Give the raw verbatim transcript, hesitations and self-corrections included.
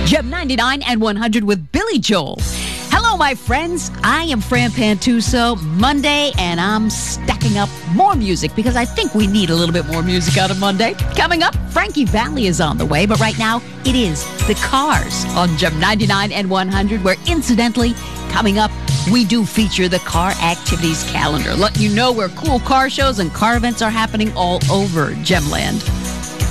Gem ninety-nine and one hundred with Billy Joel. Hello, my friends. I am Fran Pantuso. Monday, and I'm stacking up more music because I think we need a little bit more music out of Monday. Coming up, Frankie Valli is on the way, but right now, it is The Cars on Gem ninety-nine and one hundred, where incidentally, coming up, we do feature the car activities calendar. Let you know where cool car shows and car events are happening all over Gemland.